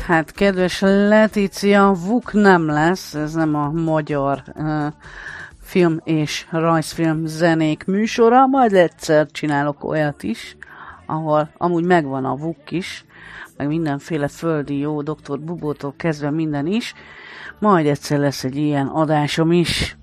Hát kedves Letícia, VUK nem lesz, ez nem a magyar film és rajzfilm zenék műsora, majd egyszer csinálok olyat is, ahol amúgy megvan a VUK is, meg mindenféle földi jó, Dr. Bubótól kezdve minden is, majd egyszer lesz egy ilyen adásom is.